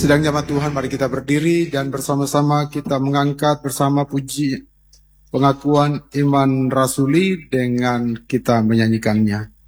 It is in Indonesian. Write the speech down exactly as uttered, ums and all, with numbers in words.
Sedang jemaat Tuhan, mari kita berdiri dan bersama-sama kita mengangkat bersama puji pengakuan iman rasuli dengan kita menyanyikannya.